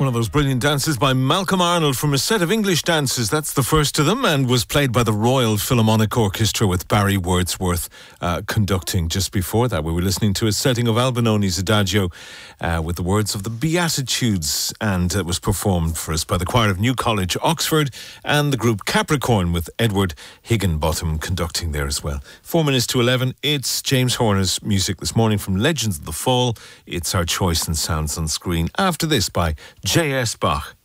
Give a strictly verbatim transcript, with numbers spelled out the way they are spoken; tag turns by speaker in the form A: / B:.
A: One of those brilliant dances by Malcolm Arnold from a set of English dances. That's the first of them, and was played by the Royal Philharmonic Orchestra with Barry Wordsworth uh, conducting. Just before that, we were listening to a setting of Albinoni's Adagio uh, with the words of the Beatitudes, and it was performed for us by the choir of New College, Oxford, and the group Capricorn with Edward Higginbottom conducting there as well. Four minutes to eleven. It's James Horner's music this morning from Legends of the Fall. It's our choice in Sounds on Screen. After this by J S Bach.